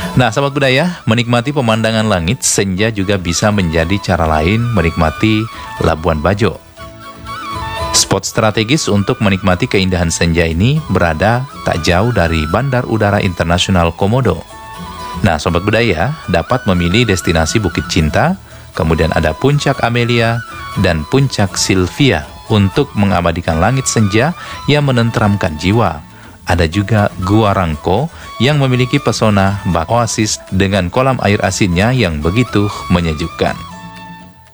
Nah, sahabat budaya, menikmati pemandangan langit senja juga bisa menjadi cara lain menikmati Labuan Bajo. Spot strategis untuk menikmati keindahan senja ini berada tak jauh dari Bandar Udara Internasional Komodo. Nah, sobat budaya dapat memilih destinasi Bukit Cinta, kemudian ada Puncak Amelia dan Puncak Sylvia untuk mengabadikan langit senja yang menenteramkan jiwa. Ada juga Gua Rangko yang memiliki pesona bak oasis dengan kolam air asinnya yang begitu menyejukkan.